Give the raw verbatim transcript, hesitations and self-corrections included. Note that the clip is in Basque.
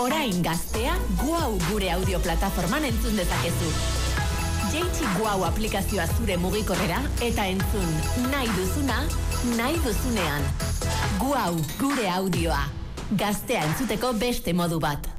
Orain gaztea Guau gure audio plataforman entzun dezakezu. Jeitsi Guau aplikazioa zure mugikorrera eta entzun nahi duzuna, nahi duzunean. Guau gure audioa. Gaztea entzuteko beste modu bat.